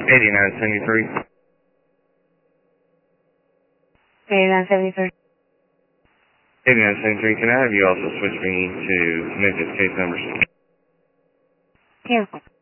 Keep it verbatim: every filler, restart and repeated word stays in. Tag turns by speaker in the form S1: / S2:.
S1: eighty-nine seventy-three.
S2: eighty-nine seventy-three.
S1: eighty-nine seventy-three, can I have you also switch me to Memphis case numbers?
S2: Cancel.